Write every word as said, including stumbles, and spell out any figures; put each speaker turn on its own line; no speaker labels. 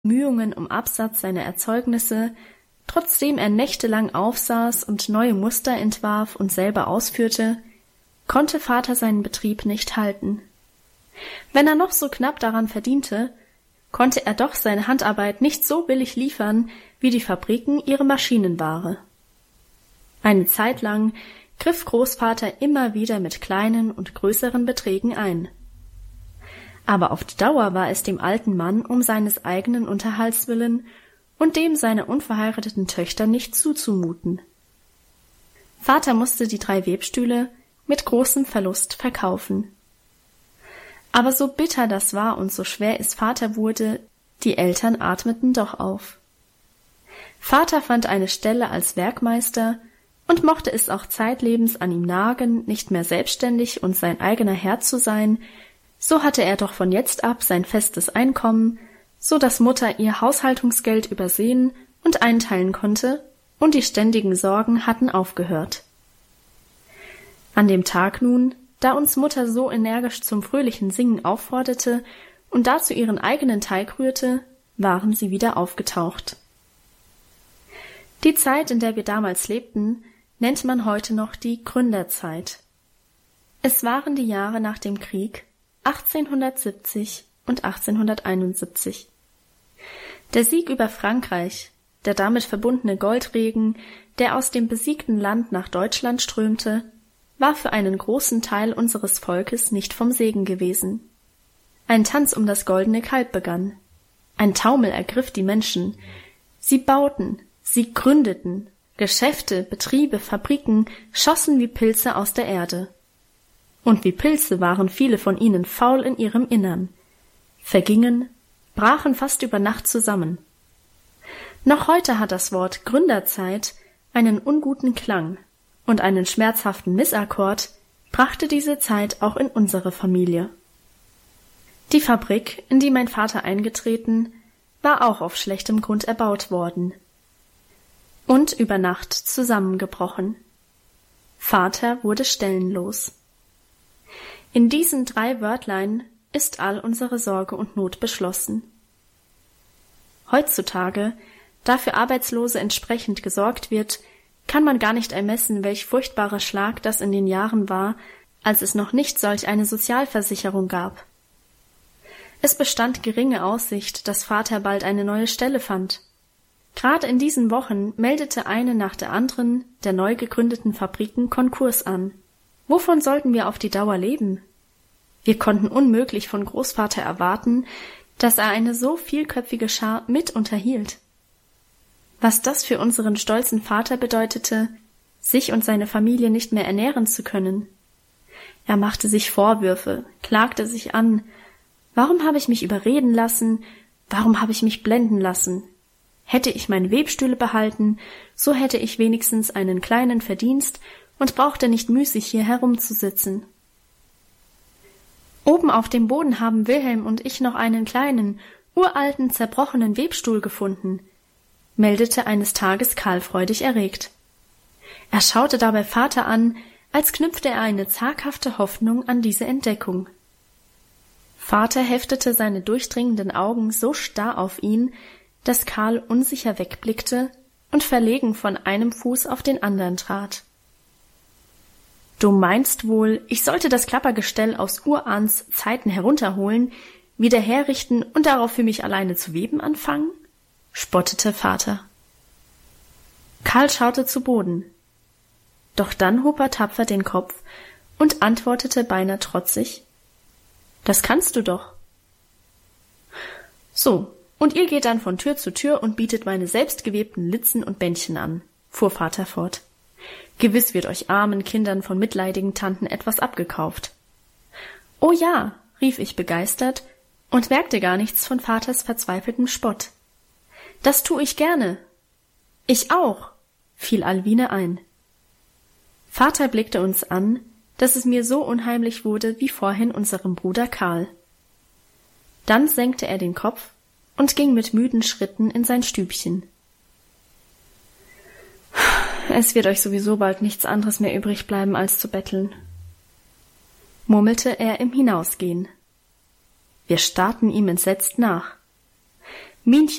Bemühungen um Absatz seiner Erzeugnisse, trotzdem er nächtelang aufsaß und neue Muster entwarf und selber ausführte, konnte Vater seinen Betrieb nicht halten. Wenn er noch so knapp daran verdiente, konnte er doch seine Handarbeit nicht so billig liefern, wie die Fabriken ihre Maschinenware. Eine Zeit lang griff Großvater immer wieder mit kleinen und größeren Beträgen ein. Aber auf die Dauer war es dem alten Mann um seines eigenen Unterhalts willen und dem seiner unverheirateten Töchter nicht zuzumuten. Vater musste die drei Webstühle mit großem Verlust verkaufen. Aber so bitter das war und so schwer es Vater wurde, die Eltern atmeten doch auf. Vater fand eine Stelle als Werkmeister und mochte es auch zeitlebens an ihm nagen, nicht mehr selbstständig und sein eigener Herr zu sein, so hatte er doch von jetzt ab sein festes Einkommen, so dass Mutter ihr Haushaltungsgeld übersehen und einteilen konnte, und die ständigen Sorgen hatten aufgehört. An dem Tag nun, da uns Mutter so energisch zum fröhlichen Singen aufforderte und dazu ihren eigenen Teig rührte, waren sie wieder aufgetaucht. Die Zeit, in der wir damals lebten, nennt man heute noch die Gründerzeit. Es waren die Jahre nach dem Krieg achtzehnhundertsiebzig und achtzehnhunderteinundsiebzig. Der Sieg über Frankreich, der damit verbundene Goldregen, der aus dem besiegten Land nach Deutschland strömte, war für einen großen Teil unseres Volkes nicht vom Segen gewesen. Ein Tanz um das goldene Kalb begann. Ein Taumel ergriff die Menschen. Sie bauten, sie gründeten, Geschäfte, Betriebe, Fabriken schossen wie Pilze aus der Erde. Und wie Pilze waren viele von ihnen faul in ihrem Innern, vergingen, brachen fast über Nacht zusammen. Noch heute hat das Wort Gründerzeit einen unguten Klang, und einen schmerzhaften Missakkord brachte diese Zeit auch in unsere Familie. Die Fabrik, in die mein Vater eingetreten, war auch auf schlechtem Grund erbaut worden und über Nacht zusammengebrochen. Vater wurde stellenlos. In diesen drei Wörtlein ist all unsere Sorge und Not beschlossen. Heutzutage, da für Arbeitslose entsprechend gesorgt wird, kann man gar nicht ermessen, welch furchtbarer Schlag das in den Jahren war, als es noch nicht solch eine Sozialversicherung gab. Es bestand geringe Aussicht, dass Vater bald eine neue Stelle fand. Gerade in diesen Wochen meldete eine nach der anderen der neu gegründeten Fabriken Konkurs an. Wovon sollten wir auf die Dauer leben? Wir konnten unmöglich von Großvater erwarten, dass er eine so vielköpfige Schar mit unterhielt. Was das für unseren stolzen Vater bedeutete, sich und seine Familie nicht mehr ernähren zu können. Er machte sich Vorwürfe, klagte sich an. Warum habe ich mich überreden lassen? Warum habe ich mich blenden lassen? Hätte ich meine Webstühle behalten, so hätte ich wenigstens einen kleinen Verdienst und brauchte nicht müßig hier herumzusitzen. Oben auf dem Boden haben Wilhelm und ich noch einen kleinen, uralten, zerbrochenen Webstuhl gefunden, meldete eines Tages Karl freudig erregt. Er schaute dabei Vater an, als knüpfte er eine zaghafte Hoffnung an diese Entdeckung. Vater heftete seine durchdringenden Augen so starr auf ihn, dass Karl unsicher wegblickte und verlegen von einem Fuß auf den anderen trat. »Du meinst wohl, ich sollte das Klappergestell aus Urahns Zeiten herunterholen, wieder herrichten und darauf für mich alleine zu weben anfangen?« spottete Vater. Karl schaute zu Boden. Doch dann hob er tapfer den Kopf und antwortete beinahe trotzig: »Das kannst du doch.« »So, und ihr geht dann von Tür zu Tür und bietet meine selbstgewebten Litzen und Bändchen an«, fuhr Vater fort. »Gewiss wird euch armen Kindern von mitleidigen Tanten etwas abgekauft.« »Oh ja«, rief ich begeistert und merkte gar nichts von Vaters verzweifeltem Spott. »Das tu ich gerne.« »Ich auch«, fiel Alwine ein. Vater blickte uns an, dass es mir so unheimlich wurde wie vorhin unserem Bruder Karl. Dann senkte er den Kopf und ging mit müden Schritten in sein Stübchen. »Es wird euch sowieso bald nichts anderes mehr übrig bleiben, als zu betteln«, murmelte er im Hinausgehen. Wir starrten ihm entsetzt nach. Minchen